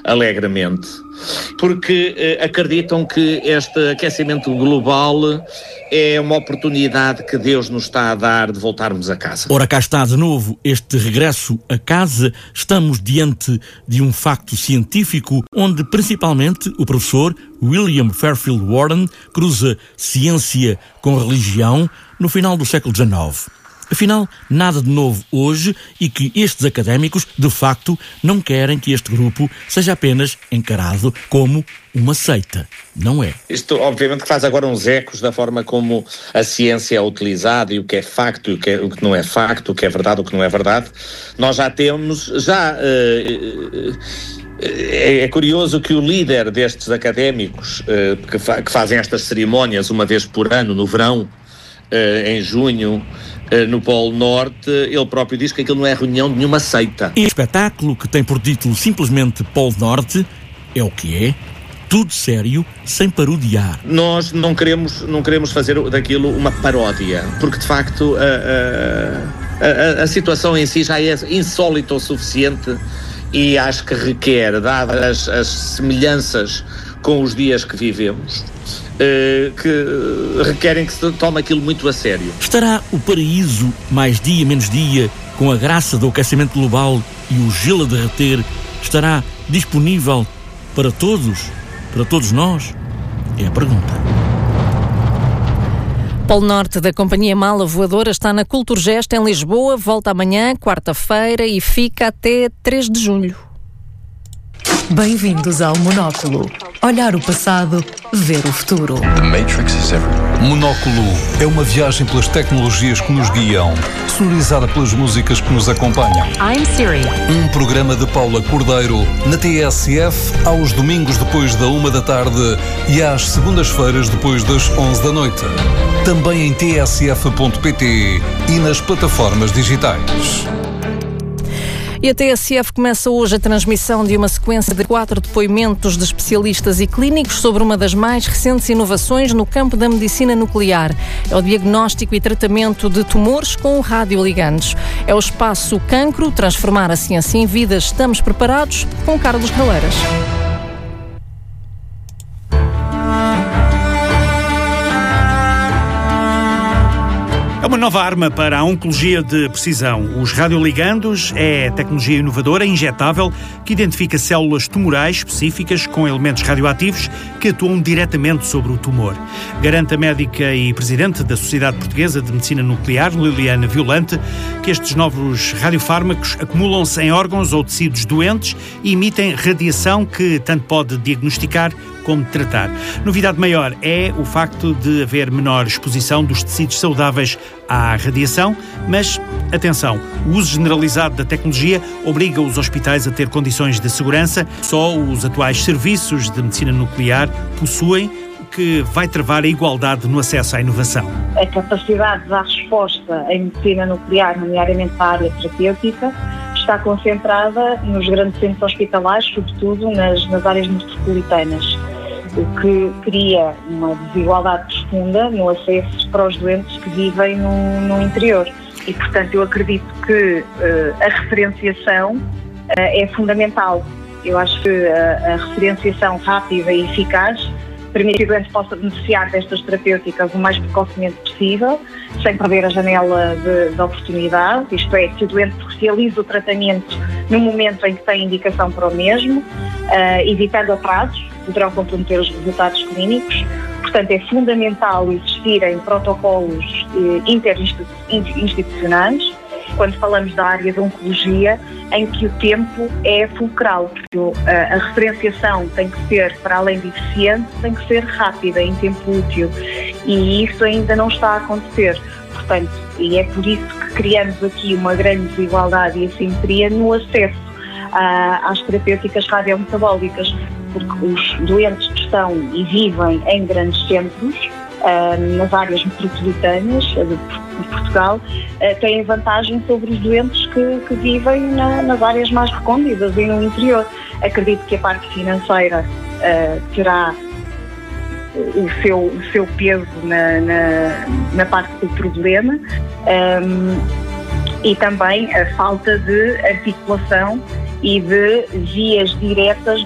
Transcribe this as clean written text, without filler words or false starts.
alegremente, porque acreditam que este aquecimento global é uma oportunidade que Deus nos está a dar de voltarmos a casa. Ora, cá está de novo este regresso a casa. Estamos diante de um facto científico onde principalmente o professor William Fairfield Warren cruza ciência com religião no final do século XIX. Afinal, nada de novo hoje e que estes académicos, de facto, não querem que este grupo seja apenas encarado como uma seita. Não é. Isto, obviamente, que faz agora uns ecos da forma como a ciência é utilizada e o que é facto e o que não é facto, o que é verdade, o que não é verdade. Nós já temos, é curioso que o líder destes académicos, que fazem estas cerimónias uma vez por ano, no verão, em junho, no Polo Norte, ele próprio diz que aquilo não é reunião de nenhuma seita. E o espetáculo, que tem por título simplesmente Polo Norte, é o que é, tudo sério, sem parodiar. Nós não queremos fazer daquilo uma paródia, porque de facto a situação em si já é insólita o suficiente e acho que requer, dadas as semelhanças com os dias que vivemos, que requerem que se tome aquilo muito a sério. Estará o paraíso, mais dia menos dia, com a graça do aquecimento global e o gelo a derreter, estará disponível para todos nós? É a pergunta. Polo Norte da Companhia Mala Voadora está na Culturgest em Lisboa, volta amanhã, quarta-feira, e fica até 3 de julho. Bem-vindos ao Monóculo. Olhar o passado, ver o futuro. The Matrix is everywhere. Monóculo é uma viagem pelas tecnologias que nos guiam, sonorizada pelas músicas que nos acompanham. I'm Siri. Um programa de Paula Cordeiro na TSF aos domingos depois da 13h e às segundas-feiras depois das 23h. Também em tsf.pt e nas plataformas digitais. E a TSF começa hoje a transmissão de uma sequência de 4 depoimentos de especialistas e clínicos sobre uma das mais recentes inovações no campo da medicina nuclear. É o diagnóstico e tratamento de tumores com radioligantes. É o espaço Cancro, transformar a ciência em vidas. Estamos preparados? Com Carlos Raleiras. É uma nova arma para a oncologia de precisão. Os radioligandos é tecnologia inovadora, injetável, que identifica células tumorais específicas com elementos radioativos que atuam diretamente sobre o tumor. Garante a médica e presidente da Sociedade Portuguesa de Medicina Nuclear, Liliana Violante, que estes novos radiofármacos acumulam-se em órgãos ou tecidos doentes e emitem radiação que tanto pode diagnosticar como tratar. Novidade maior é o facto de haver menor exposição dos tecidos saudáveis à radiação, mas, atenção, o uso generalizado da tecnologia obriga os hospitais a ter condições de segurança. Só os atuais serviços de medicina nuclear possuem, o que vai travar a igualdade no acesso à inovação. A capacidade de dar resposta em medicina nuclear, nomeadamente para a área terapêutica, está concentrada nos grandes centros hospitalares, sobretudo nas áreas metropolitanas, o que cria uma desigualdade profunda no acesso para os doentes que vivem no interior. E, portanto, eu acredito que a referenciação é fundamental. Eu acho que a referenciação rápida e eficaz permite que o doente possa beneficiar destas terapêuticas o mais precocemente possível, sem perder a janela de oportunidade, isto é, que o doente realize o tratamento no momento em que tem indicação para o mesmo, evitando atrasos que poderão comprometer os resultados clínicos. Portanto, é fundamental existirem protocolos interinstitucionais, quando falamos da área de oncologia, em que o tempo é fulcral, porque a referenciação tem que ser, para além de eficiente, tem que ser rápida, em tempo útil, e isso ainda não está a acontecer. Portanto, e é por isso que criamos aqui uma grande desigualdade e assimetria no acesso às terapêuticas radiometabólicas, porque os doentes que estão e vivem em grandes centros, nas áreas metropolitanas de Portugal, têm vantagem sobre os doentes que vivem nas áreas mais recônditas e no interior. Acredito que a parte financeira terá o seu peso na parte do problema, e também a falta de articulação e de vias diretas